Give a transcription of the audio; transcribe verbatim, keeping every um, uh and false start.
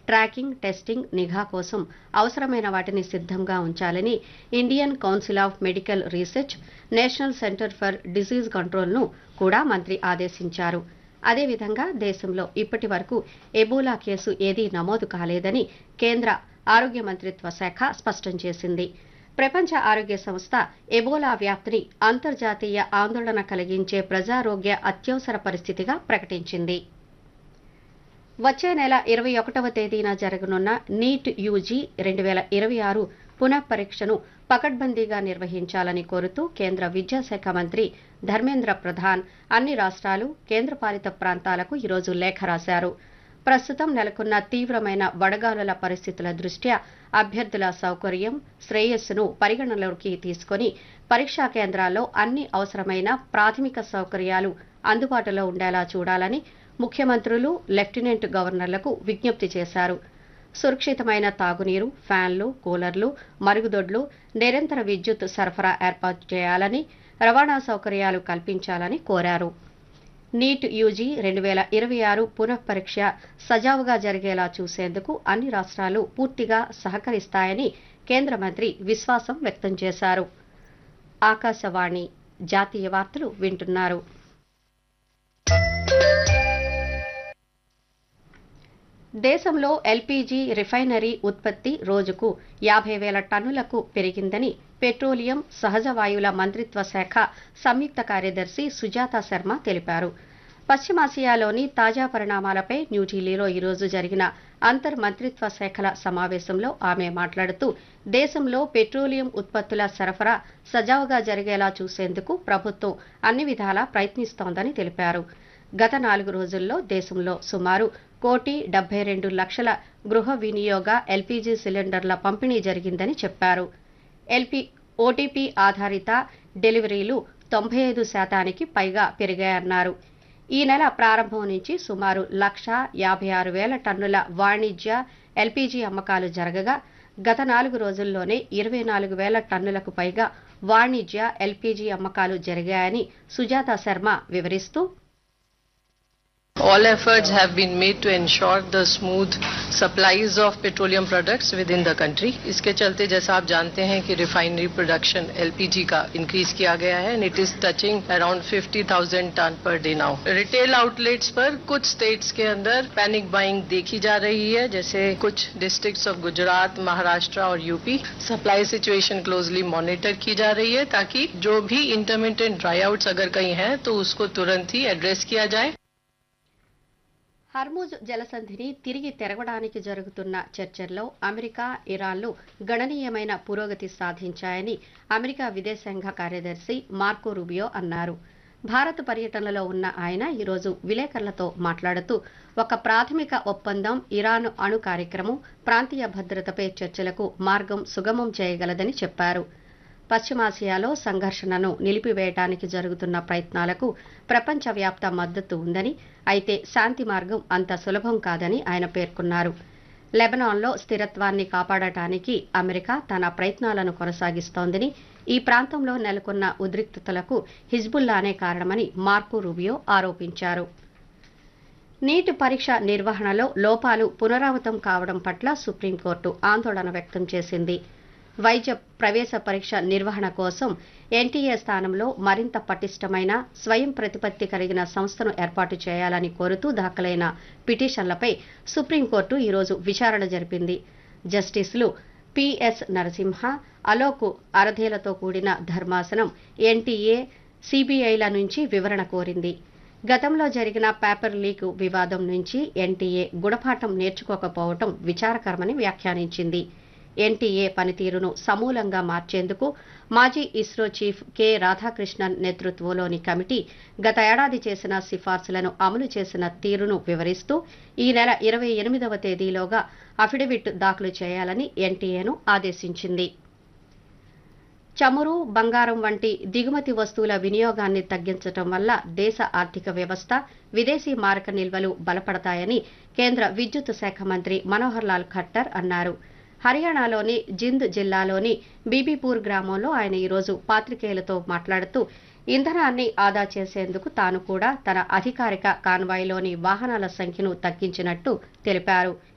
Tracking, testing, నిఘా కోసం అవసరమైన వాటిని సిద్ధంగా ఉంచాలని Indian council of medical research, national centre for disease కంట్రోల్ను కూడా మంత్రి ఆదేశించారు. అదేవిధంగా దేశంలో ఇప్పటి వరకు ఎబోలా కేసు ఏదీ నమోదు కాలేదని కేంద్ర ఆరోగ్య మంత్రిత్వ శాఖ స్పష్టం చేసింది. ప్రపంచ ఆరోగ్య సంస్థ ఎబోలా వ్యాప్తిని అంతర్జాతీయ ఆందోళన కలిగించే ప్రజారోగ్య అత్యవసర పరిస్థితిగా ప్రకటించింది. వచ్చే నెల ఇరవై ఒకటవ తేదీన జరగనున్న నీట్ యూజీ రెండు వేల ఇరవై ఆరు పునఃపరీక్షను పకడ్బందీగా నిర్వహించాలని కోరుతూ కేంద్ర విద్యాశాఖ మంత్రి ధర్మేంద్ర ప్రధాన్ అన్ని రాష్ట్రాలు, కేంద్రపాలిత ప్రాంతాలకు ఈరోజు లేఖ రాశారు. ప్రస్తుతం నెలకొన్న తీవ్రమైన వడగాలుల పరిస్థితుల దృష్ట్యా అభ్యర్థుల సౌకర్యం, శ్రేయస్సును పరిగణనలోకి తీసుకుని పరీక్షా కేంద్రాల్లో అన్ని అవసరమైన ప్రాథమిక సౌకర్యాలు అందుబాటులో ఉండేలా చూడాలని ముఖ్యమంత్రులు, లెఫ్టినెంట్ గవర్నర్లకు విజ్ఞప్తి చేశారు. సురక్షితమైన తాగునీరు, ఫ్యాన్లు, కూలర్లు, మరుగుదొడ్లు, నిరంతర విద్యుత్ సరఫరా ఏర్పాటు చేయాలని, రవాణా సౌకర్యాలు కల్పించాలని కోరారు. నీట్ యూజీ రెండు వేల ఇరవై ఆరు పునఃపరీక్ష సజావుగా జరిగేలా చూసేందుకు అన్ని రాష్ట్రాలు పూర్తిగా సహకరిస్తాయని కేంద్ర మంత్రి విశ్వాసం వ్యక్తం చేశారు. ఆకాశవాణి జాతీయ వార్తలు వింటున్నారు. దేశంలో ఎల్పీజీ రిఫైనరీ ఉత్పత్తి రోజుకు యాభై వేల టన్నులకు పెరిగిందని పెట్రోలియం, సహజ వాయువుల మంత్రిత్వ శాఖ సంయుక్త కార్యదర్శి సుజాత శర్మ తెలిపారు. పశ్చిమాసియాలోని తాజా పరిణామాలపై న్యూఢిల్లీలో ఈరోజు జరిగిన అంతర్ మంత్రిత్వ శాఖల సమావేశంలో ఆమె మాట్లాడుతూ దేశంలో పెట్రోలియం ఉత్పత్తుల సరఫరా సజావుగా జరిగేలా చూసేందుకు ప్రభుత్వం అన్ని విధాలా ప్రయత్నిస్తోందని తెలిపారు. గత నాలుగు రోజుల్లో దేశంలో సుమారు కోటి డెబ్బై రెండు లక్షల గృహ వినియోగ ఎల్పీజీ సిలిండర్ల పంపిణీ జరిగిందని చెప్పారు. ఎల్పీ ఓటీపీ ఆధారిత డెలివరీలు తొంభై ఐదు శాతానికి పైగా పెరిగాయన్నారు. ఈ నెల ప్రారంభం నుంచి సుమారు లక్ష యాభై ఆరు వేల టన్నుల వాణిజ్య ఎల్పీజీ అమ్మకాలు జరగగా గత నాలుగు రోజుల్లోనే ఇరవై నాలుగు వేల టన్నులకు పైగా వాణిజ్య ఎల్పీజీ అమ్మకాలు జరిగాయని సుజాత శర్మ వివరిస్తూ, All efforts have been made to ensure the smooth supplies of petroleum products within the country. इसके चलते जैसा आप जानते हैं कि refinery production L P G का increase किया गया है and it is touching around fifty thousand ton per day now. Retail outlets पर कुछ states के अंदर panic buying देखी जा रही है, जैसे कुछ districts of गुजरात, महाराष्ट्र और UP. Supply situation closely monitor की जा रही है ताकि जो भी intermittent dryouts अगर कहीं हैं तो उसको तुरंत ही address किया जाए. హర్ముజ్ జలసంధిని తిరిగి తెరవడానికి జరుగుతున్న చర్చల్లో అమెరికా, ఇరాన్లు గణనీయమైన పురోగతి సాధించాయని అమెరికా విదేశాంగ కార్యదర్శి మార్కో రూబియో అన్నారు. భారత్ పర్యటనలో ఉన్న ఆయన ఈరోజు విలేకరులతో మాట్లాడుతూ ఒక ప్రాథమిక ఒప్పందం ఇరాన్ అణు కార్యక్రమం, ప్రాంతీయ భద్రతపై చర్చలకు మార్గం సుగమం చేయగలదని చెప్పారు. పశ్చిమాసియాలో సంఘర్షణను నిలిపివేయడానికి జరుగుతున్న ప్రయత్నాలకు ప్రపంచవ్యాప్త మద్దతు ఉందని, అయితే శాంతి మార్గం అంత సులభం కాదని ఆయన పేర్కొన్నారు. లెబనాన్లో స్థిరత్వాన్ని కాపాడటానికి అమెరికా తన ప్రయత్నాలను కొనసాగిస్తోందని, ఈ ప్రాంతంలో నెలకొన్న ఉద్రిక్తతలకు హిజ్బుల్లానే కారణమని మార్కో రూబియో ఆరోపించారు. నీట్ పరీక్ష నిర్వహణలో లోపాలు పునరావృతం కావడం పట్ల సుప్రీంకోర్టు ఆందోళన వ్యక్తం చేసింది. వైద్య ప్రవేశ పరీక్ష నిర్వహణ కోసం ఎన్టీఏ స్థానంలో మరింత పటిష్టమైన, స్వయం ప్రతిపత్తి కలిగిన సంస్థను ఏర్పాటు చేయాలని కోరుతూ దాఖలైన పిటిషన్లపై సుప్రీంకోర్టు ఈరోజు విచారణ జరిపింది. జస్టిసులు పిఎస్ నరసింహ, అలోక్ అరధేలతో కూడిన ధర్మాసనం ఎన్టీఏ, సీబీఐల నుంచి వివరణ కోరింది. గతంలో జరిగిన పేపర్ లీక్ వివాదం నుంచి ఎన్టీఏ గుణపాఠం నేర్చుకోకపోవడం విచారకరమని వ్యాఖ్యానించింది. ఎన్టీఏ పనితీరును సమూలంగా మార్చేందుకు మాజీ ఇస్రో చీఫ్ కె రాధాకృష్ణన్ నేతృత్వంలోని కమిటీ గత ఏడాది చేసిన సిఫార్సులను అమలు చేసిన తీరును వివరిస్తూ ఈ నెల ఇరవై ఎనిమిదవ తేదీలోగా అఫిడవిట్ దాఖలు చేయాలని ఎన్టీఏను ఆదేశించింది. చమురు, బంగారం వంటి దిగుమతి వస్తువుల వినియోగాన్ని తగ్గించడం వల్ల దేశ ఆర్థిక వ్యవస్థ, విదేశీ మారక నిల్వలు బలపడతాయని కేంద్ర విద్యుత్ శాఖ మంత్రి మనోహర్ లాల్ ఖట్టర్ అన్నారు. హర్యానాలోని జింద్ జిల్లాలోని బీబీపూర్ గ్రామంలో ఆయన ఈరోజు పాత్రికేయులతో మాట్లాడుతూ ఇంధనాన్ని ఆదా చేసేందుకు తాను కూడా తన అధికారిక కాన్వాయ్లోని వాహనాల సంఖ్యను తగ్గించినట్టు తెలిపారు.